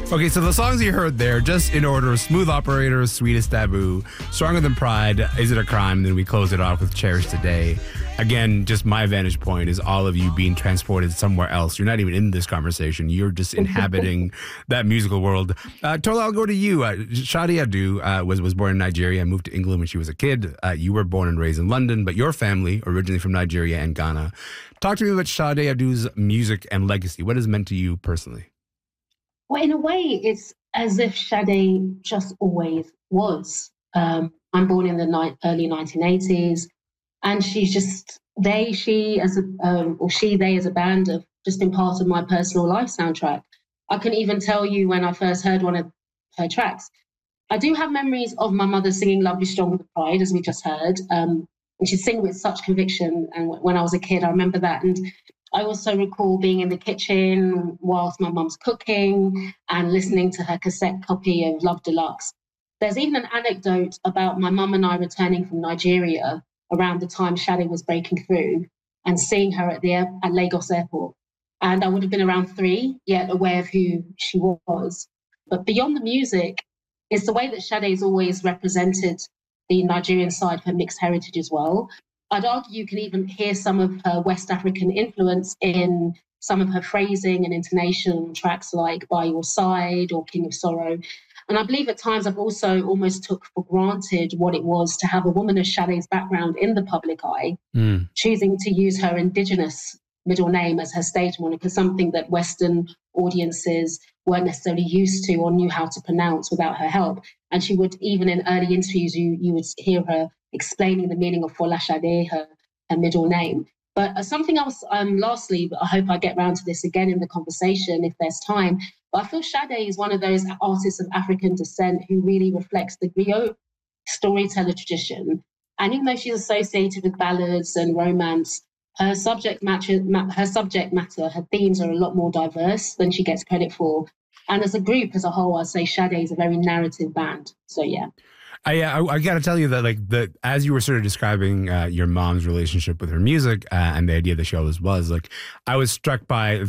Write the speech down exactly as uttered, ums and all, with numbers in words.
Okay, so the songs you heard there, just in order: Smooth Operator, Sweetest Taboo, Stronger Than Pride, Is It a Crime? Then we close it off with Cherish Today. Again, just my vantage point is all of you being transported somewhere else. You're not even in this conversation. You're just inhabiting that musical world. Uh, Tola, I'll go to you. Uh, Shadi Adu uh, was, was born in Nigeria and moved to England when she was a kid. Uh, you were born and raised in London, but your family, originally from Nigeria and Ghana. Talk to me about Shadi Adu's music and legacy. What has it meant to you personally? Well, in a way, it's as if Sade just always was. Um, I'm born in the ni- early nineteen eighties, and she's just, they, she, as a, um, or she, they as a band have just been part of my personal life soundtrack. I can even tell you when I first heard one of her tracks. I do have memories of my mother singing Lovely Strong with Pride, as we just heard, um, and she'd sing with such conviction. And when I was a kid, I remember that. And I also recall being in the kitchen whilst my mum's cooking and listening to her cassette copy of Love Deluxe. There's even an anecdote about my mum and I returning from Nigeria around the time Sade was breaking through and seeing her at the air, at Lagos Airport. And I would have been around three, yet aware of who she was. But beyond the music, it's the way that Sade has always represented the Nigerian side of her mixed heritage as well. I'd argue you can even hear some of her West African influence in some of her phrasing and intonation on tracks like By Your Side or King of Sorrow. And I believe at times I've also almost took for granted what it was to have a woman of Sade's background in the public eye, mm. choosing to use her indigenous middle name as her stage moniker, something that Western audiences weren't necessarily used to or knew how to pronounce without her help. And she would, even in early interviews, you, you would hear her explaining the meaning of Fola Sade, her, her middle name. But uh, something else, um, lastly, I hope I get round to this again in the conversation if there's time, but I feel Sade is one of those artists of African descent who really reflects the griot storyteller tradition. And even though she's associated with ballads and romance, her subject matter, her subject matter, her themes are a lot more diverse than she gets credit for. And as a group, as a whole, I'd say Sade is a very narrative band. So, yeah. I, I, I got to tell you that, like, the as you were sort of describing uh, your mom's relationship with her music uh, and the idea the show was, was like, I was struck by